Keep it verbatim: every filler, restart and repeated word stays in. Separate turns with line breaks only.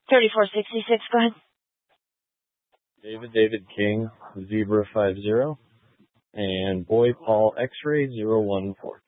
thirty-four sixty-six, go ahead.
David David King, Zebra five zero, and Boy Paul X-Ray zero one four.